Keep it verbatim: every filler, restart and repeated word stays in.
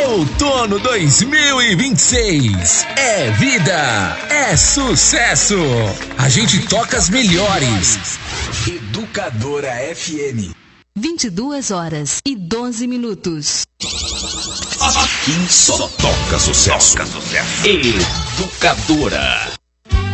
Outono dois mil e vinte e seis. É vida, é sucesso. A gente toca as melhores. Educadora F M. vinte e duas horas e doze minutos. Aqui só toca sucesso. Toca sucesso. Educadora.